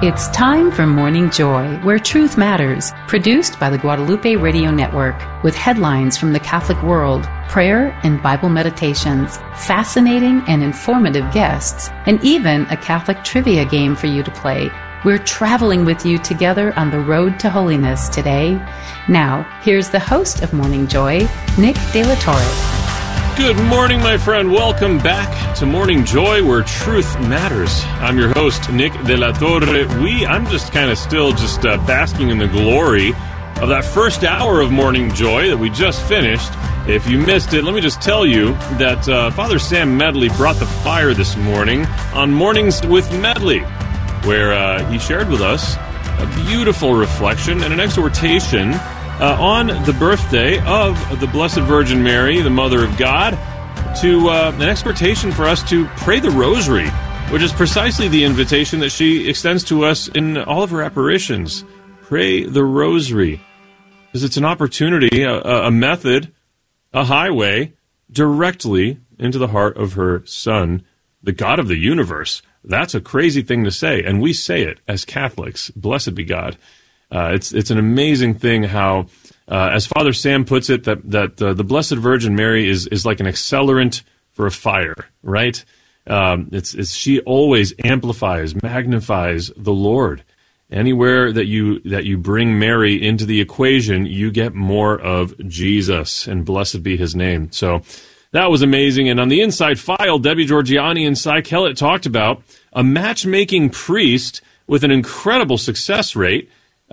It's time for Morning Joy, where truth matters, produced by the Guadalupe Radio Network, with headlines from the Catholic world, prayer and Bible meditations, fascinating and informative guests, and even a Catholic trivia game for you to play. We're traveling with you together on the road to holiness today. Now, here's the host of Morning Joy, Nick De La Torre. Good morning, my friend. Welcome back to Morning Joy, where truth matters. I'm your host, Nick De La Torre. I'm just kind of still basking in the glory of that first hour of Morning Joy that we just finished. If you missed it, let me just tell you that Father Sam Medley brought the fire this morning on Mornings with Medley, where he shared with us a beautiful reflection and an exhortation on the birthday of the Blessed Virgin Mary, the Mother of God, to an exhortation for us to pray the Rosary, which is precisely the invitation that she extends to us in all of her apparitions. Pray the Rosary, because it's an opportunity, a method, a highway, directly into the heart of her Son, the God of the universe. That's a crazy thing to say, and we say it as Catholics. Blessed be God. It's an amazing thing how, as Father Sam puts it, that the Blessed Virgin Mary is like an accelerant for a fire, right? She always amplifies, magnifies the Lord. Anywhere that you bring Mary into the equation, you get more of Jesus, and blessed be his name. So that was amazing. And on the Inside File, Debbie Georgiani and Cy Kellett talked about a matchmaking priest with an incredible success rate,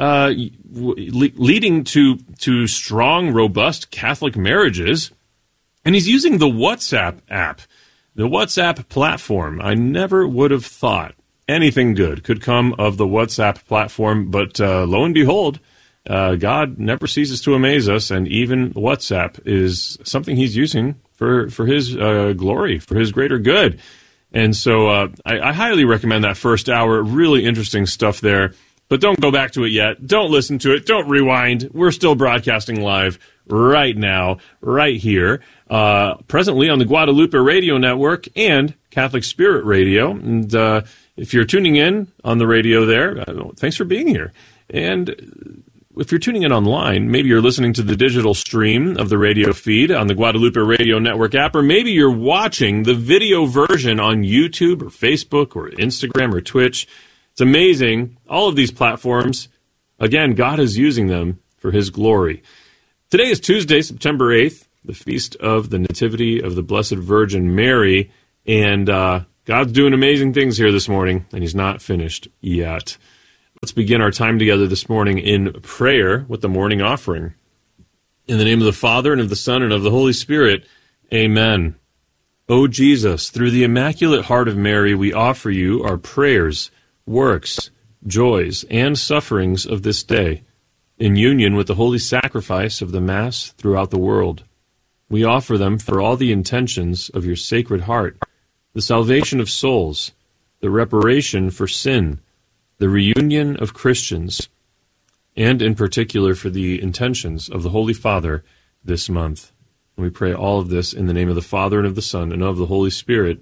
leading to strong, robust Catholic marriages. And he's using the WhatsApp app, the WhatsApp platform. I never would have thought anything good could come of the WhatsApp platform, but lo and behold, God never ceases to amaze us, and even WhatsApp is something he's using for his glory, for his greater good. And so I highly recommend that first hour. Really interesting stuff there. But don't go back to it yet. Don't listen to it. Don't rewind. We're still broadcasting live right now, right here, presently on the Guadalupe Radio Network and Catholic Spirit Radio. And if you're tuning in on the radio there, thanks for being here. And if you're tuning in online, maybe you're listening to the digital stream of the radio feed on the Guadalupe Radio Network app, or maybe you're watching the video version on YouTube or Facebook or Instagram or Twitch. It's amazing. All of these platforms, again, God is using them for his glory. Today is Tuesday, September 8th, the feast of the Nativity of the Blessed Virgin Mary, and God's doing amazing things here this morning, and he's not finished yet. Let's begin our time together this morning in prayer with the morning offering. In the name of the Father, and of the Son, and of the Holy Spirit, amen. O Jesus, through the Immaculate Heart of Mary, we offer you our prayers, works, joys, and sufferings of this day, in union with the holy sacrifice of the Mass throughout the world. We offer them for all the intentions of your Sacred Heart, the salvation of souls, the reparation for sin, the reunion of Christians, and in particular for the intentions of the Holy Father this month. And we pray all of this in the name of the Father, and of the Son, and of the Holy Spirit.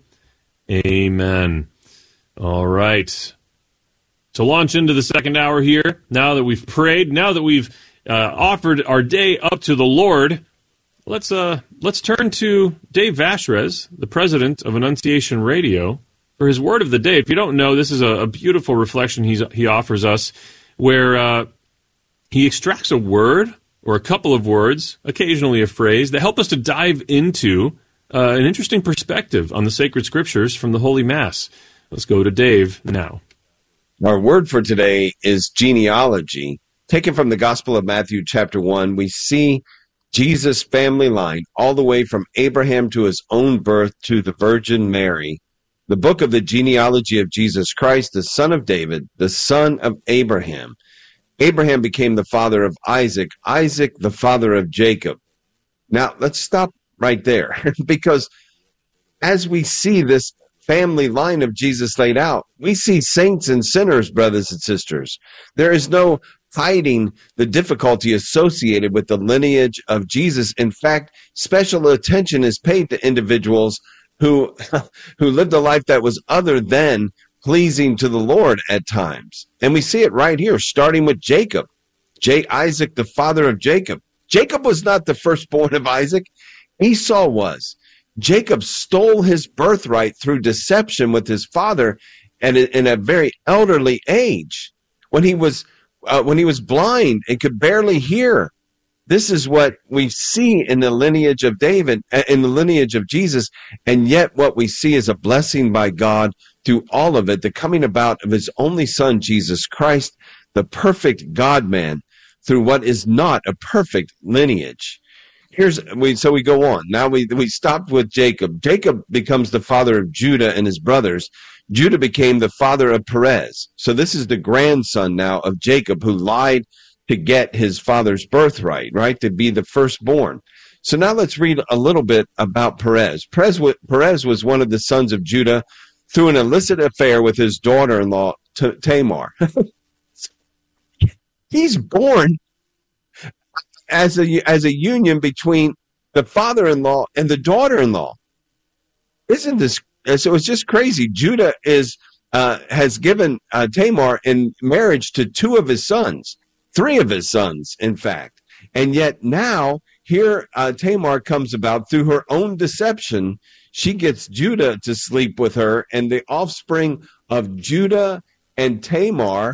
Amen. All right. To launch into the second hour here, now that we've prayed, now that we've offered our day up to the Lord, let's turn to Dave Vashrez, the president of Annunciation Radio, for his word of the day. If you don't know, this is a beautiful reflection he offers us, where he extracts a word or a couple of words, occasionally a phrase, that help us to dive into an interesting perspective on the sacred scriptures from the Holy Mass. Let's go to Dave now. Our word for today is genealogy. Taken from the Gospel of Matthew, chapter 1, we see Jesus' family line all the way from Abraham to his own birth to the Virgin Mary. The book of the genealogy of Jesus Christ, the son of David, the son of Abraham. Abraham became the father of Isaac, Isaac the father of Jacob. Now, let's stop right there, because as we see this family line of Jesus laid out, we see saints and sinners, brothers and sisters. There is no hiding the difficulty associated with the lineage of Jesus. In fact, special attention is paid to individuals who lived a life that was other than pleasing to the Lord at times. And we see it right here, starting with Jacob. Isaac, the father of Jacob. Jacob was not the firstborn of Isaac. Esau was. Jacob stole his birthright through deception with his father and in a very elderly age when he was blind and could barely hear. This is what we see in the lineage of David, in the lineage of Jesus, and yet what we see is a blessing by God through all of it, the coming about of his only son, Jesus Christ, the perfect God-man, through what is not a perfect lineage. So we go on. Now we stopped with Jacob. Jacob becomes the father of Judah and his brothers. Judah became the father of Perez. So this is the grandson now of Jacob, who lied to get his father's birthright, right? To be the firstborn. So now let's read a little bit about Perez. Perez was one of the sons of Judah through an illicit affair with his daughter-in-law, Tamar. He's born as a union between the father-in-law and the daughter-in-law. Isn't this? So it's just crazy. Judah has given Tamar in marriage to two of his sons, three of his sons, in fact. And yet now here Tamar comes about through her own deception. She gets Judah to sleep with her, and the offspring of Judah and Tamar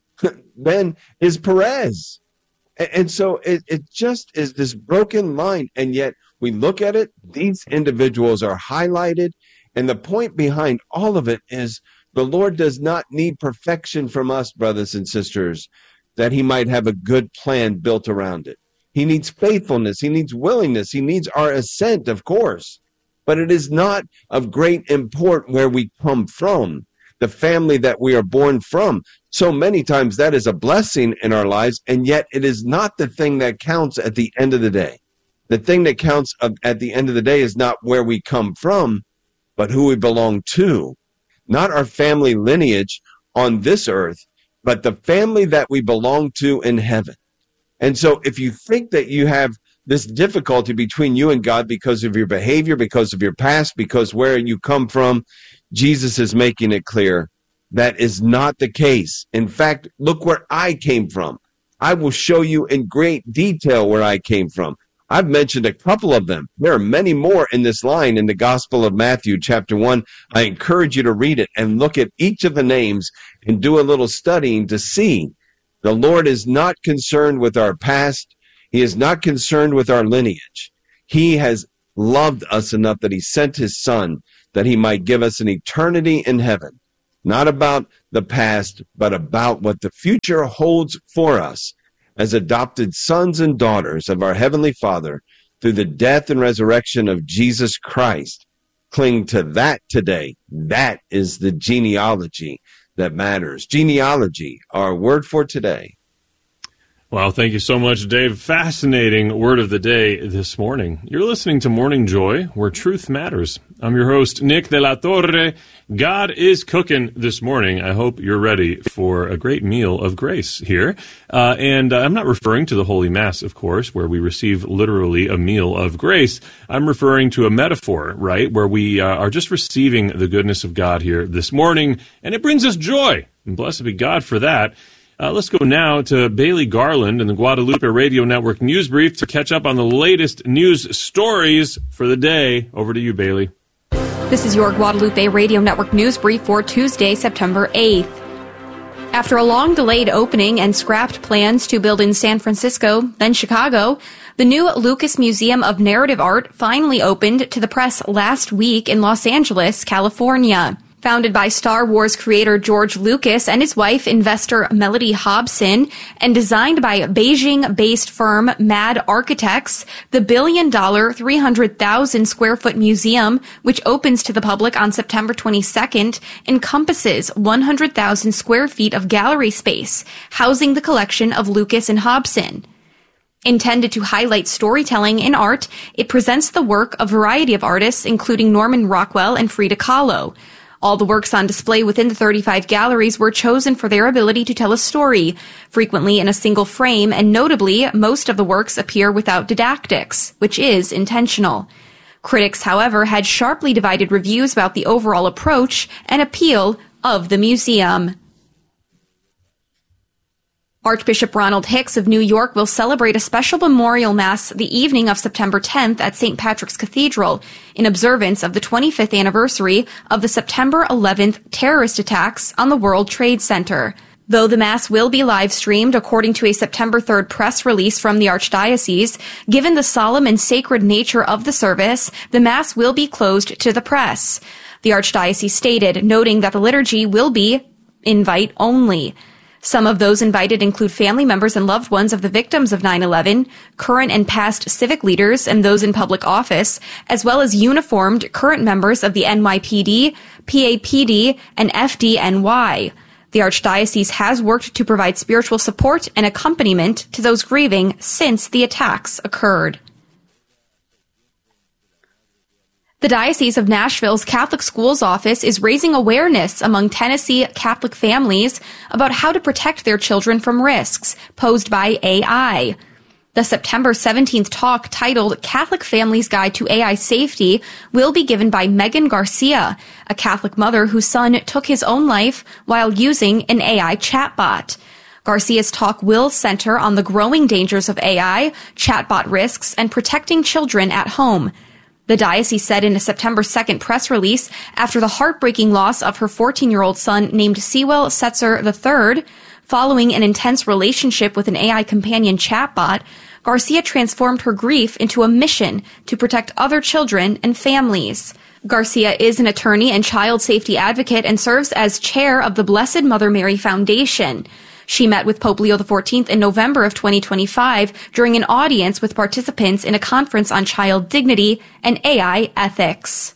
then is Perez. And so it just is this broken line, and yet we look at it, these individuals are highlighted, and the point behind all of it is the Lord does not need perfection from us, brothers and sisters, that he might have a good plan built around it. He needs faithfulness, he needs willingness, he needs our assent, of course, but it is not of great import where we come from, the family that we are born from. So many times that is a blessing in our lives, and yet it is not the thing that counts at the end of the day. The thing that counts at the end of the day is not where we come from, but who we belong to. Not our family lineage on this earth, but the family that we belong to in heaven. And so if you think that you have this difficulty between you and God because of your behavior, because of your past, because where you come from, Jesus is making it clear that is not the case. In fact, look where I came from. I will show you in great detail where I came from. I've mentioned a couple of them. There are many more in this line in the Gospel of Matthew, chapter 1. I encourage you to read it and look at each of the names and do a little studying to see the Lord is not concerned with our past. He is not concerned with our lineage. He has loved us enough that he sent his son that he might give us an eternity in heaven. Not about the past, but about what the future holds for us as adopted sons and daughters of our Heavenly Father through the death and resurrection of Jesus Christ. Cling to that today. That is the genealogy that matters. Genealogy, our word for today. Wow, thank you so much, Dave. Fascinating word of the day this morning. You're listening to Morning Joy, where truth matters. I'm your host, Nick de la Torre. God is cooking this morning. I hope you're ready for a great meal of grace here. And I'm not referring to the Holy Mass, of course, where we receive literally a meal of grace. I'm referring to a metaphor, right, where we are just receiving the goodness of God here this morning, and it brings us joy. And blessed be God for that. Let's go now to Bailey Garland and the Guadalupe Radio Network News Brief to catch up on the latest news stories for the day. Over to you, Bailey. This is your Guadalupe Radio Network News Brief for Tuesday, September 8th. After a long-delayed opening and scrapped plans to build in San Francisco, then Chicago, the new Lucas Museum of Narrative Art finally opened to the press last week in Los Angeles, California. Founded by Star Wars creator George Lucas and his wife, investor Mellody Hobson, and designed by Beijing-based firm Mad Architects, the billion-dollar 300,000-square-foot museum, which opens to the public on September 22nd, encompasses 100,000 square feet of gallery space, housing the collection of Lucas and Hobson. Intended to highlight storytelling in art, it presents the work of a variety of artists, including Norman Rockwell and Frida Kahlo. All the works on display within the 35 galleries were chosen for their ability to tell a story, frequently in a single frame, and notably, most of the works appear without didactics, which is intentional. Critics, however, had sharply divided reviews about the overall approach and appeal, of the museum. Archbishop Ronald Hicks of New York will celebrate a special memorial mass the evening of September 10th at St. Patrick's Cathedral in observance of the 25th anniversary of the September 11th terrorist attacks on the World Trade Center. Though the Mass will be live-streamed according to a September 3rd press release from the Archdiocese, given the solemn and sacred nature of the service, the Mass will be closed to the press. The Archdiocese stated, noting that the liturgy will be invite only. Some of those invited include family members and loved ones of the victims of 9/11, current and past civic leaders and those in public office, as well as uniformed current members of the NYPD, PAPD, and FDNY. The Archdiocese has worked to provide spiritual support and accompaniment to those grieving since the attacks occurred. The Diocese of Nashville's Catholic Schools Office is raising awareness among Tennessee Catholic families about how to protect their children from risks posed by AI. The September 17th talk titled Catholic Families Guide to AI Safety will be given by Megan Garcia, a Catholic mother whose son took his own life while using an AI chatbot. Garcia's talk will center on the growing dangers of AI, chatbot risks, and protecting children at home. The diocese said in a September 2nd press release after the heartbreaking loss of her 14-year-old son named Sewell Setzer III, following an intense relationship with an AI companion chatbot, Garcia transformed her grief into a mission to protect other children and families. Garcia is an attorney and child safety advocate and serves as chair of the Blessed Mother Mary Foundation. She met with Pope Leo XIV in November of 2025 during an audience with participants in a conference on child dignity and AI ethics.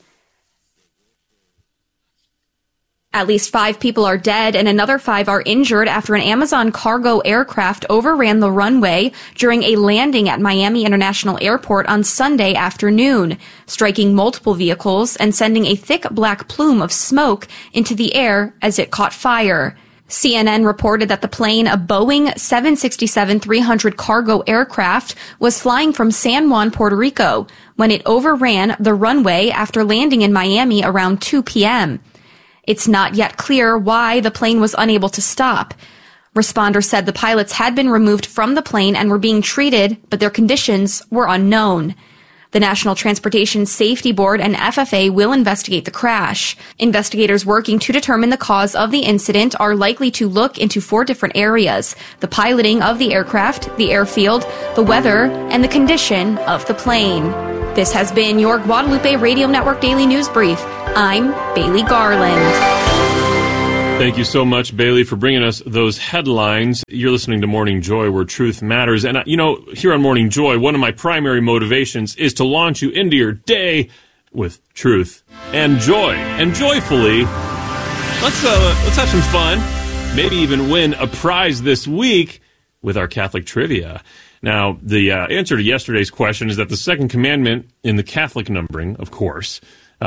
At least 5 people are dead and another 5 are injured after an Amazon cargo aircraft overran the runway during a landing at Miami International Airport on Sunday afternoon, striking multiple vehicles and sending a thick black plume of smoke into the air as it caught fire. CNN reported that the plane, a Boeing 767-300 cargo aircraft, was flying from San Juan, Puerto Rico, when it overran the runway after landing in Miami around 2 p.m. It's not yet clear why the plane was unable to stop. Responders said the pilots had been removed from the plane and were being treated, but their conditions were unknown. The National Transportation Safety Board and FFA will investigate the crash. Investigators working to determine the cause of the incident are likely to look into 4 different areas: the piloting of the aircraft, the airfield, the weather, and the condition of the plane. This has been your Guadalupe Radio Network Daily News Brief. I'm Bailey Garland. Thank you so much, Bailey, for bringing us those headlines. You're listening to Morning Joy, where truth matters. And, here on Morning Joy, one of my primary motivations is to launch you into your day with truth and joy. And joyfully, let's have some fun. Maybe even win a prize this week with our Catholic trivia. Now, the answer to yesterday's question is that the second commandment in the Catholic numbering, of course,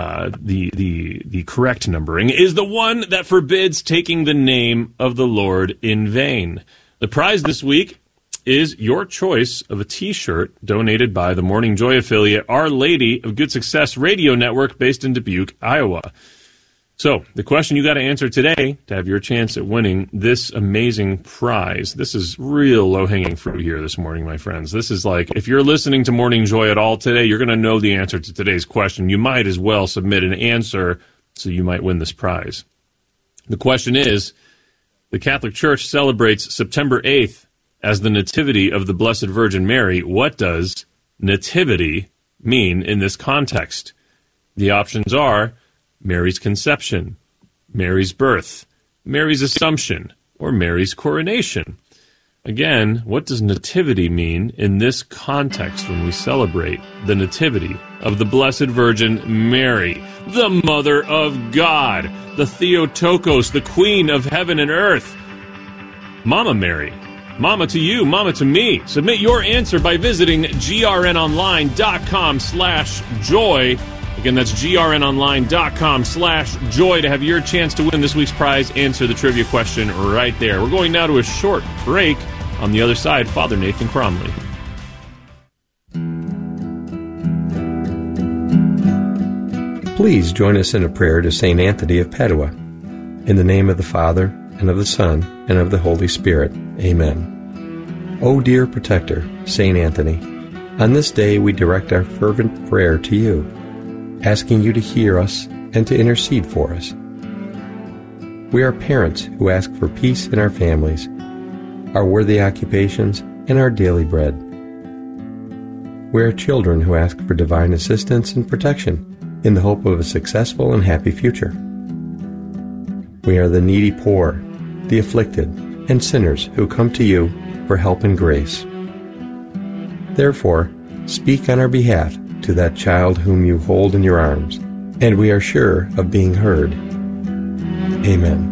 the correct numbering, is the one that forbids taking the name of the Lord in vain. The prize this week is your choice of a T-shirt donated by the Morning Joy affiliate Our Lady of Good Success Radio Network based in Dubuque, Iowa. So, the question you got to answer today to have your chance at winning this amazing prize. This is real low-hanging fruit here this morning, my friends. This is like, if you're listening to Morning Joy at all today, you're going to know the answer to today's question. You might as well submit an answer so you might win this prize. The question is, the Catholic Church celebrates September 8th as the Nativity of the Blessed Virgin Mary. What does nativity mean in this context? The options are Mary's conception, Mary's birth, Mary's assumption, or Mary's coronation. Again, what does nativity mean in this context when we celebrate the nativity of the Blessed Virgin Mary, the Mother of God, the Theotokos, the Queen of Heaven and Earth? Mama Mary, Mama to you, Mama to me. Submit your answer by visiting grnonline.com/joy. Again, that's grnonline.com/joy to have your chance to win this week's prize. Answer the trivia question right there. We're going now to a short break. On the other side, Father Nathan Cromley. Please join us in a prayer to St. Anthony of Padua. In the name of the Father, and of the Son, and of the Holy Spirit. Amen. O dear protector, St. Anthony, on this day we direct our fervent prayer to you, asking you to hear us and to intercede for us. We are parents who ask for peace in our families, our worthy occupations, and our daily bread. We are children who ask for divine assistance and protection in the hope of a successful and happy future. We are the needy poor, the afflicted, and sinners who come to you for help and grace. Therefore, speak on our behalf to that child whom you hold in your arms, and we are sure of being heard. Amen.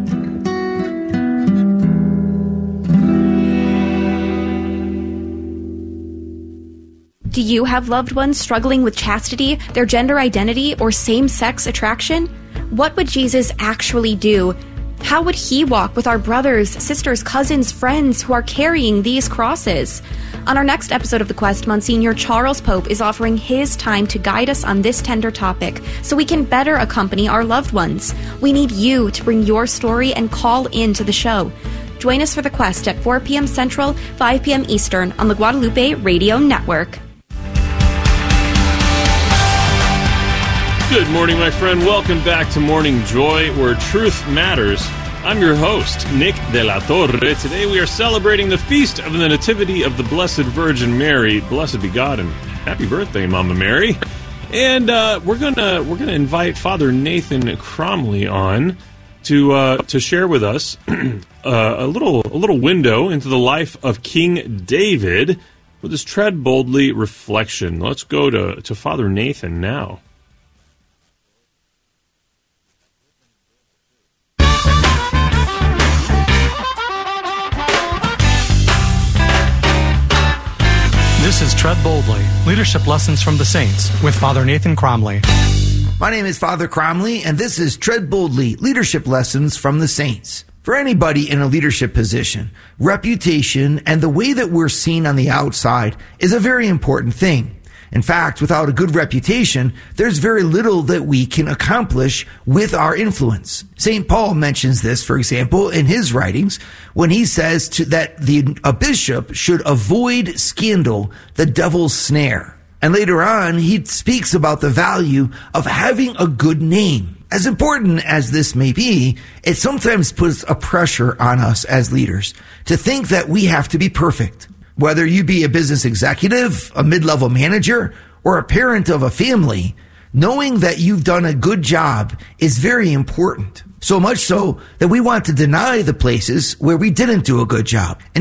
Do you have loved ones struggling with chastity, their gender identity, or same-sex attraction? What would Jesus actually do? How would he walk with our brothers, sisters, cousins, friends who are carrying these crosses? On our next episode of The Quest, Monsignor Charles Pope is offering his time to guide us on this tender topic so we can better accompany our loved ones. We need you to bring your story and call in to the show. Join us for The Quest at 4 p.m. Central, 5 p.m. Eastern on the Guadalupe Radio Network. Good morning, my friend. Welcome back to Morning Joy, where truth matters. I'm your host, Nick de la Torre. Today we are celebrating the feast of the Nativity of the Blessed Virgin Mary. Blessed be God, and happy birthday, Mama Mary. And we're gonna invite Father Nathan Cromly on to share with us a little window into the life of King David with his Tread Boldly reflection. Let's go to Father Nathan now. This is Tread Boldly, Leadership Lessons from the Saints, with Father Nathan Cromly. My name is Father Cromly, and this is Tread Boldly, Leadership Lessons from the Saints. For anybody in a leadership position, reputation and the way that we're seen on the outside is a very important thing. In fact, without a good reputation, there's very little that we can accomplish with our influence. St. Paul mentions this, for example, in his writings, when he says that a bishop should avoid scandal, the devil's snare. And later on, he speaks about the value of having a good name. As important as this may be, it sometimes puts a pressure on us as leaders to think that we have to be perfect. Whether you be a business executive, a mid-level manager, or a parent of a family, knowing that you've done a good job is very important. So much so that we want to deny the places where we didn't do a good job. In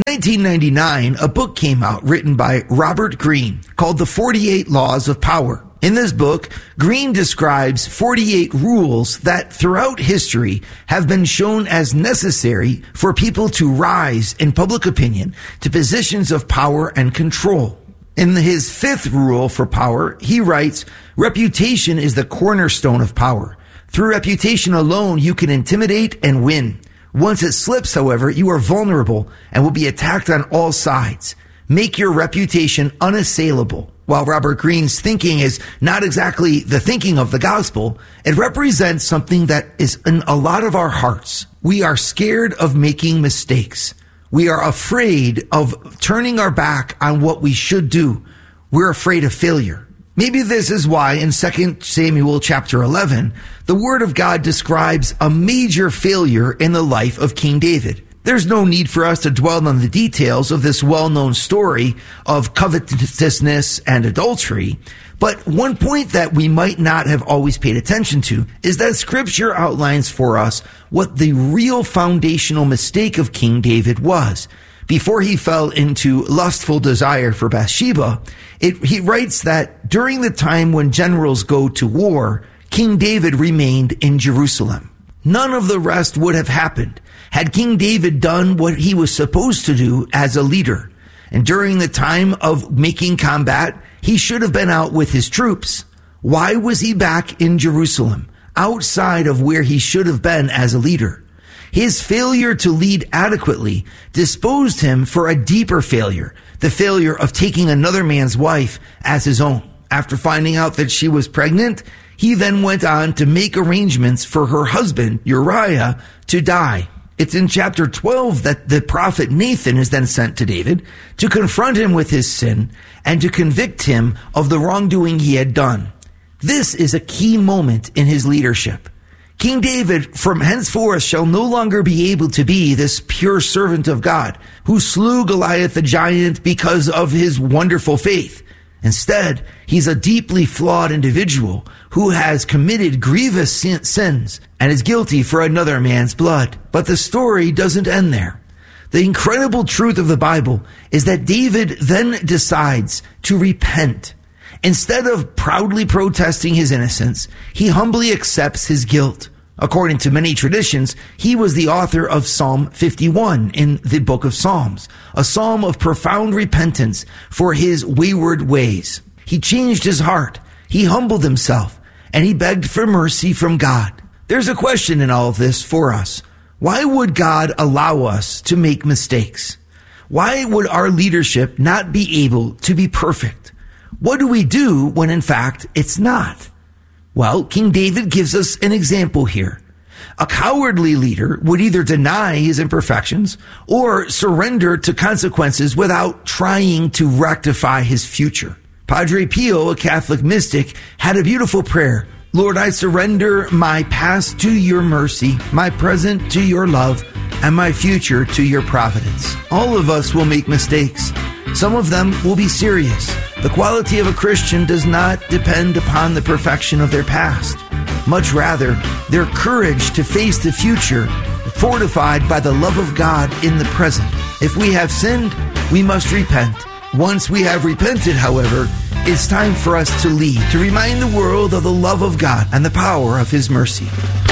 1999, a book came out written by Robert Greene called The 48 Laws of Power. In this book, Greene describes 48 rules that throughout history have been shown as necessary for people to rise in public opinion to positions of power and control. In his fifth rule for power, he writes, reputation is the cornerstone of power. Through reputation alone, you can intimidate and win. Once it slips, however, you are vulnerable and will be attacked on all sides. Make your reputation unassailable. While Robert Greene's thinking is not exactly the thinking of the gospel, it represents something that is in a lot of our hearts. We are scared of making mistakes. We are afraid of turning our back on what we should do. We're afraid of failure. Maybe this is why in 2 Samuel chapter 11, the Word of God describes a major failure in the life of King David. There's no need for us to dwell on the details of this well-known story of covetousness and adultery. But one point that we might not have always paid attention to is that Scripture outlines for us what the real foundational mistake of King David was. Before he fell into lustful desire for Bathsheba, he writes that during the time when generals go to war, King David remained in Jerusalem. None of the rest would have happened had King David done what he was supposed to do as a leader. And during the time of making combat, he should have been out with his troops. Why was he back in Jerusalem, outside of where he should have been as a leader? His failure to lead adequately disposed him for a deeper failure, the failure of taking another man's wife as his own. After finding out that she was pregnant, he then went on to make arrangements for her husband, Uriah, to die. It's in chapter 12 that the prophet Nathan is then sent to David to confront him with his sin and to convict him of the wrongdoing he had done. This is a key moment in his leadership. King David from henceforth shall no longer be able to be this pure servant of God who slew Goliath the giant because of his wonderful faith. Instead, he's a deeply flawed individual who has committed grievous sins and is guilty for another man's blood. But the story doesn't end there. The incredible truth of the Bible is that David then decides to repent. Instead of proudly protesting his innocence, he humbly accepts his guilt. According to many traditions, he was the author of Psalm 51 in the book of Psalms, a psalm of profound repentance for his wayward ways. He changed his heart, he humbled himself, and he begged for mercy from God. There's a question in all of this for us. Why would God allow us to make mistakes? Why would our leadership not be able to be perfect? What do we do when in fact it's not? Well, King David gives us an example here. A cowardly leader would either deny his imperfections or surrender to consequences without trying to rectify his future. Padre Pio, a Catholic mystic, had a beautiful prayer. Lord, I surrender my past to your mercy, my present to your love, and my future to your providence. All of us will make mistakes. Some of them will be serious. The quality of a Christian does not depend upon the perfection of their past. Much rather, their courage to face the future, fortified by the love of God in the present. If we have sinned, we must repent. Once we have repented, however, it's time for us to lead, to remind the world of the love of God and the power of His mercy.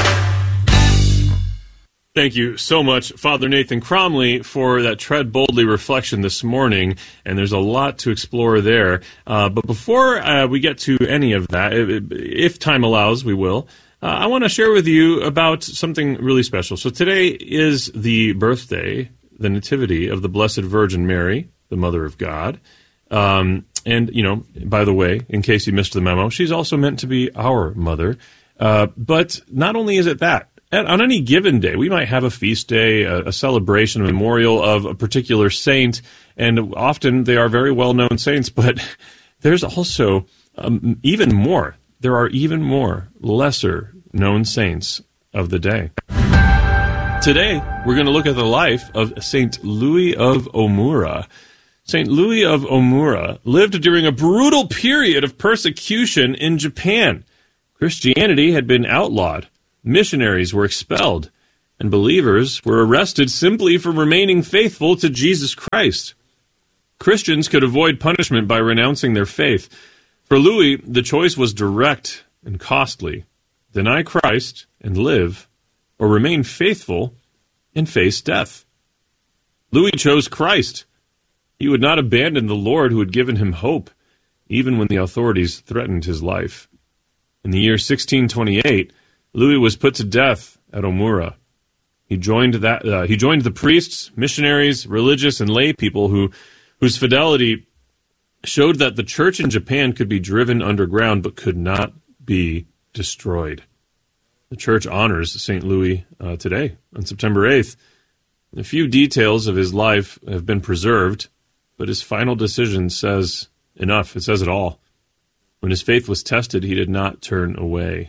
Thank you so much, Father Nathan Cromly, for that Tread Boldly reflection this morning, and there's a lot to explore there. But before we get to any of that, if time allows, we will. I want to share with you about something really special. So today is the birthday, the nativity of the Blessed Virgin Mary, the Mother of God. And, you know, by the way, in case you missed the memo, she's also meant to be our mother. But not only is it that, on any given day, we might have a feast day, a celebration, a memorial of a particular saint, and often they are very well-known saints, but there's also even more. There are even more lesser-known saints of the day. Today, we're going to look at the life of St. Louis of Omura. St. Louis of Omura lived during a brutal period of persecution in Japan. Christianity had been outlawed. Missionaries were expelled, and believers were arrested simply for remaining faithful to Jesus Christ. Christians could avoid punishment by renouncing their faith. For Louis, the choice was direct and costly. Deny Christ and live, or remain faithful and face death. Louis chose Christ. He would not abandon the Lord who had given him hope, even when the authorities threatened his life. In the year 1628, Louis was put to death at Omura. He joined the priests, missionaries, religious, and lay people whose fidelity showed that the church in Japan could be driven underground but could not be destroyed. The church honors St. Louis today, on September 8th. A few details of his life have been preserved, but his final decision says enough. It says it all. When his faith was tested, he did not turn away.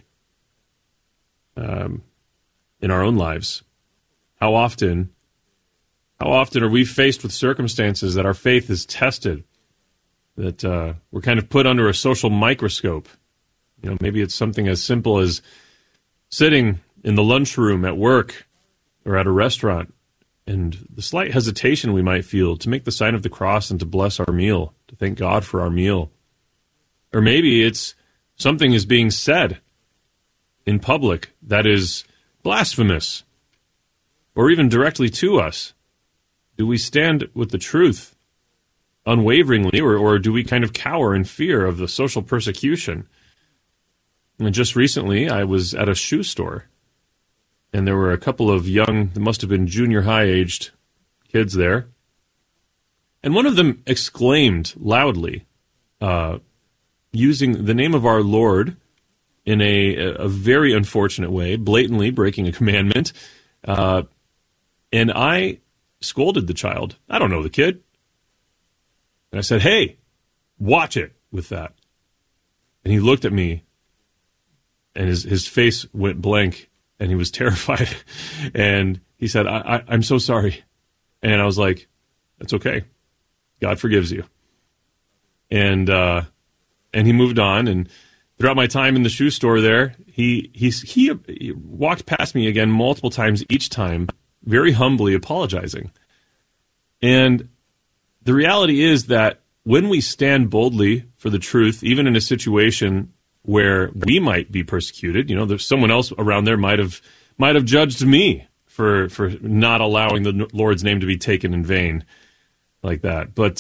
In our own lives, how often are we faced with circumstances that our faith is tested, that we're kind of put under a social microscope? You know, maybe it's something as simple as sitting in the lunchroom at work or at a restaurant, and the slight hesitation we might feel to make the sign of the cross and to bless our meal, to thank God for our meal. Or maybe it's something is being said in public that is blasphemous, or even directly to us. Do we stand with the truth unwaveringly, or do we kind of cower in fear of the social persecution? And just recently, I was at a shoe store, and there were a couple of young, they must have been junior high-aged kids there, and one of them exclaimed loudly, using the name of our Lord in a very unfortunate way, blatantly breaking a commandment, And I scolded the child. I don't know the kid. And I said, hey, watch it with that. And he looked at me, and his face went blank, and he was terrified. And he said, I'm so sorry. And I was like, that's okay. God forgives you. And he moved on. And throughout my time in the shoe store there, he walked past me again multiple times, each time very humbly apologizing. And the reality is that when we stand boldly for the truth, even in a situation where we might be persecuted, there's someone else around there might have judged me for not allowing the Lord's name to be taken in vain like that. But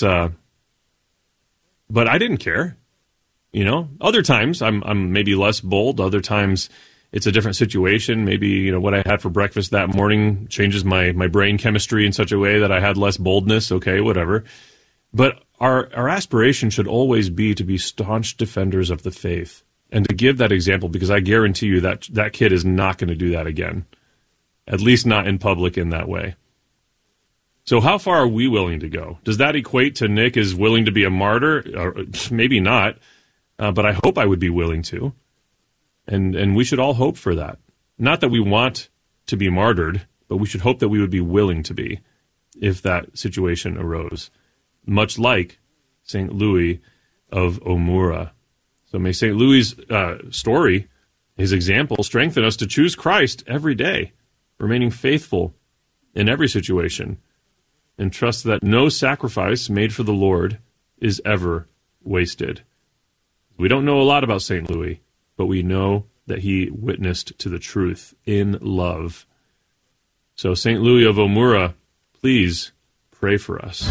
I didn't care. Other times I'm maybe less bold. Other times it's a different situation. Maybe, what I had for breakfast that morning changes my brain chemistry in such a way that I had less boldness. Okay, whatever. But our aspiration should always be to be staunch defenders of the faith and to give that example, because I guarantee you that kid is not going to do that again, at least not in public in that way. So how far are we willing to go? Does that equate to Nick is willing to be a martyr? Or maybe not, but I hope I would be willing to. And we should all hope for that. Not that we want to be martyred, but we should hope that we would be willing to be if that situation arose. Much like St. Louis of O'Moora. So may St. Louis' story, his example, strengthen us to choose Christ every day, remaining faithful in every situation, and trust that no sacrifice made for the Lord is ever wasted. We don't know a lot about St. Louis, but we know that he witnessed to the truth in love. So St. Louis of O'Moora, please pray for us.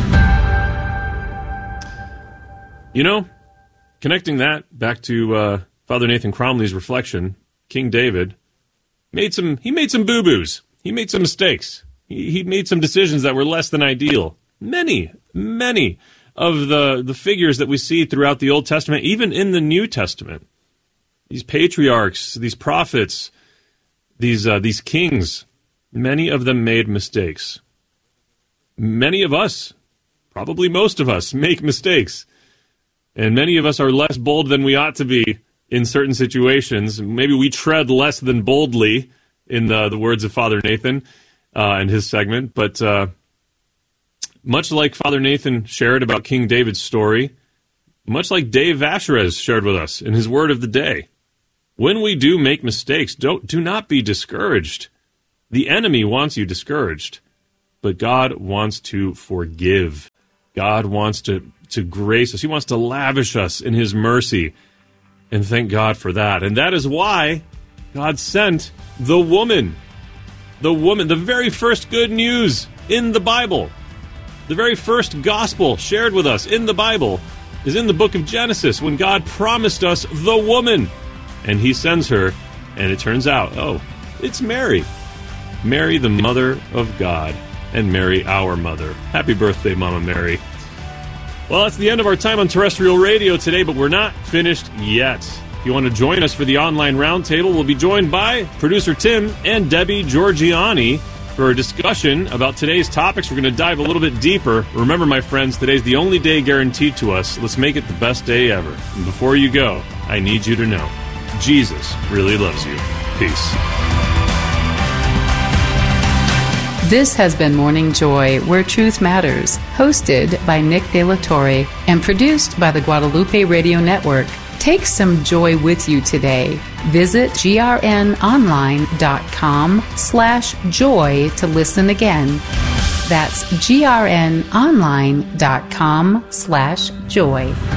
Connecting that back to Father Nathan Cromley's reflection, King David made some boo-boos. He made some mistakes. He made some decisions that were less than ideal. Many of the figures that we see throughout the Old Testament, even in the New Testament, these patriarchs, these prophets, these kings, many of them made mistakes. Many of us, probably most of us, make mistakes. And many of us are less bold than we ought to be in certain situations. Maybe we tread less than boldly, in the words of Father Nathan in his segment. But much like Father Nathan shared about King David's story, much like Dave Vacherez shared with us in his word of the day, when we do make mistakes, do not be discouraged. The enemy wants you discouraged, but God wants to forgive. God wants to grace us. He wants to lavish us in his mercy. And thank God for that. And that is why God sent the woman, the very first good news in the Bible. The very first gospel shared with us in the Bible is in the book of Genesis, when God promised us the woman. And he sends her, and it turns out, it's Mary. Mary, the mother of God, and Mary, our mother. Happy birthday, Mama Mary. Well, that's the end of our time on terrestrial radio today, but we're not finished yet. If you want to join us for the online roundtable, we'll be joined by producer Tim and Debbie Georgiani for a discussion about today's topics. We're going to dive a little bit deeper. Remember, my friends, today's the only day guaranteed to us. Let's make it the best day ever. And before you go, I need you to know, Jesus really loves you. Peace. This has been Morning Joy, Where Truth Matters, hosted by Nick De La Torre and produced by the Guadalupe Radio Network. Take some joy with you today. Visit grnonline.com/joy to listen again. That's grnonline.com/joy.